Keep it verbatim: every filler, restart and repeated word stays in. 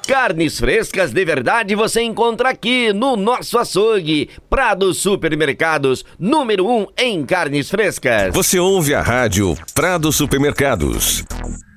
Carnes frescas de verdade você encontra aqui no nosso açougue. Prado Supermercados, número um em carnes frescas. Você ouve a rádio Prado Supermercados.